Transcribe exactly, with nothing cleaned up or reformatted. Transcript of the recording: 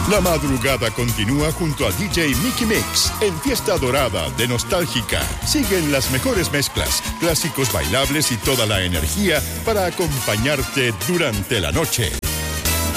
La madrugada continúa junto a D J Mickey Mix en Fiesta Dorada de Nostálgica. Siguen las mejores mezclas, clásicos bailables y toda la energía para acompañarte durante la noche.